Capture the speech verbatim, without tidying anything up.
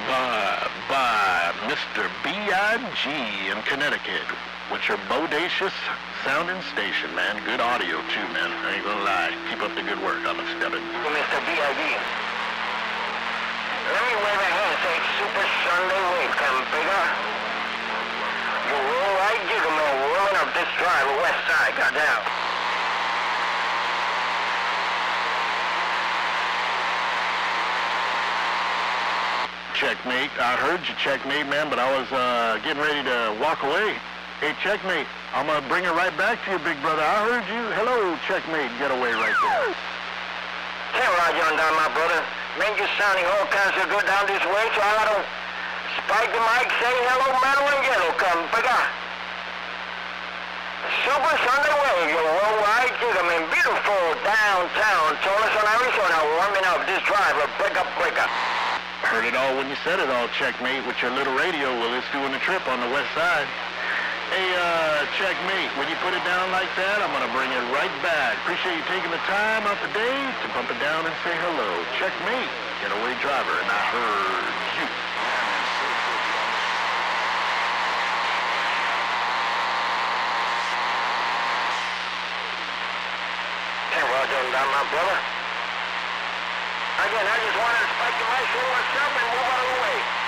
by, by Mister B I G in Connecticut, with your bodacious sounding station, man. Good audio, too, man. I ain't gonna lie. Keep up the good work on the stepping. Mister B I G. Let me wave a hand and say, Super Sunday Wave, come bigger. You roll right, jiggle man, rolling up this drive, west side, got down. Checkmate. I heard you, checkmate, man, but I was uh, getting ready to walk away. Hey, checkmate, I'm going to bring it right back to you, big brother. I heard you. Hello, checkmate. Get away right there. Hey, Roger on down, my brother. Man, you're sounding all kinds of good down this way, so I got to spike the mic, say hello, Madeline Yellow, come bigger. Super Sunday Wave, you roll right, jiggle man, beautiful downtown. Torrance, Arizona, warming up this drive, a break-up, break-up. Heard it all when you said it all, checkmate, with your little radio while it's doing the trip on the west side. Hey, uh, checkmate, when you put it down like that, I'm going to bring it right back. Appreciate you taking the time out the day to bump it down and say hello. Checkmate, getaway driver, and I heard you. Hey, well done, down, my brother. Again, I just wanted to spike the mic, say what's up, and move out of the way.